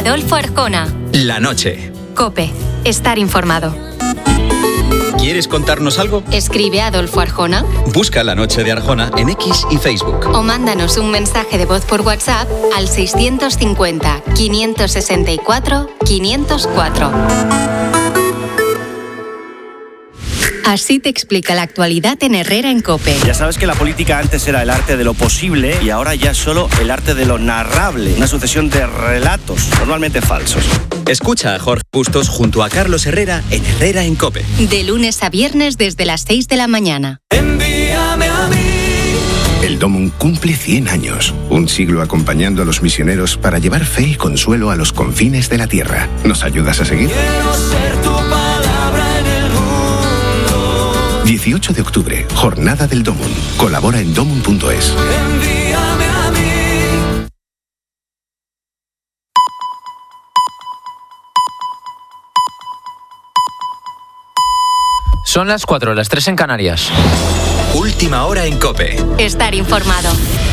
Adolfo Arjona. La noche. COPE. Estar informado. ¿Quieres contarnos algo? Escribe a Adolfo Arjona. Busca La Noche de Arjona en X y Facebook. O mándanos un mensaje de voz por WhatsApp al 650 564 504. Así te explica la actualidad en Herrera en COPE. Ya sabes que la política antes era el arte de lo posible y ahora ya es solo el arte de lo narrable. Una sucesión de relatos, normalmente falsos. Escucha a Jorge Bustos junto a Carlos Herrera en Herrera en COPE. De lunes a viernes desde las 6 de la mañana. Envíame a mí. El Domum cumple 100 años, un siglo acompañando a los misioneros para llevar fe y consuelo a los confines de la tierra. ¿Nos ayudas a seguir? Quiero ser tu palabra en el mundo. 18 de octubre, Jornada del Domum. Colabora en domum.es. Envíame a mí. Son las 4, las 3 en Canarias. Última hora en COPE. Estar informado.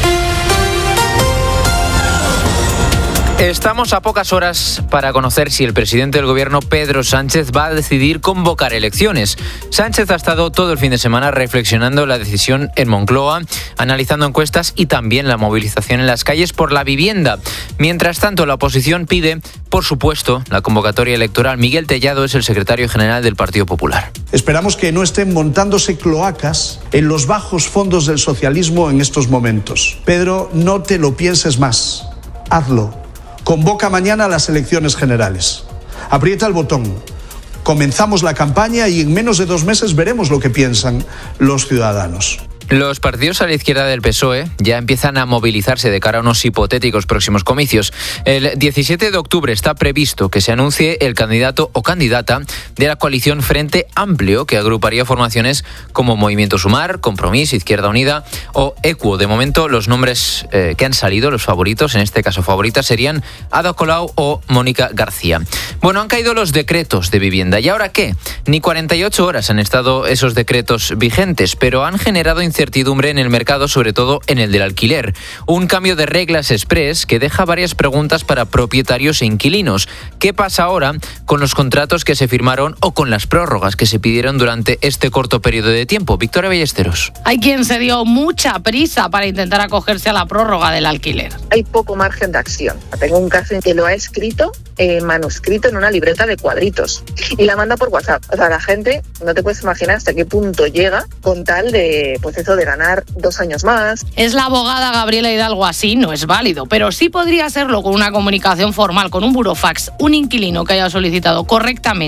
Estamos a pocas horas para conocer si el presidente del gobierno, Pedro Sánchez, va a decidir convocar elecciones. Sánchez ha estado todo el fin de semana reflexionando la decisión en Moncloa, analizando encuestas y también la movilización en las calles por la vivienda. Mientras tanto, la oposición pide, por supuesto, la convocatoria electoral. Miguel Tellado es el secretario general del Partido Popular. Esperamos que no estén montándose cloacas en los bajos fondos del socialismo en estos momentos. Pedro, no te lo pienses más. Hazlo. Convoca mañana las elecciones generales. Aprieta el botón. Comenzamos la campaña y en menos de 2 meses veremos lo que piensan los ciudadanos. Los partidos a la izquierda del PSOE ya empiezan a movilizarse de cara a unos hipotéticos próximos comicios. El 17 de octubre está previsto que se anuncie el candidato o candidata de la coalición Frente Amplio, que agruparía formaciones como Movimiento Sumar, Compromís, Izquierda Unida o ECUO. De momento, los nombres que han salido, los favoritos, en este caso favoritas, serían Ada Colau o Mónica García. Bueno, han caído los decretos de vivienda. ¿Y ahora qué? Ni 48 horas han estado esos decretos vigentes, pero han generado incertidumbre en el mercado, sobre todo en el del alquiler. Un cambio de reglas express que deja varias preguntas para propietarios e inquilinos. ¿Qué pasa ahora con los contratos que se firmaron o con las prórrogas que se pidieron durante este corto periodo de tiempo? Victoria Ballesteros. Hay quien se dio mucha prisa para intentar acogerse a la prórroga del alquiler. Hay poco margen de acción. Tengo un caso en que lo ha escrito manuscrito en una libreta de cuadritos y la manda por WhatsApp. O sea, la gente no te puedes imaginar hasta qué punto llega con tal de, pues eso, de ganar 2 años más. Es la abogada Gabriela Hidalgo. Así no es válido, pero sí podría serlo con una comunicación formal, con un burofax, un inquilino que haya solicitado correctamente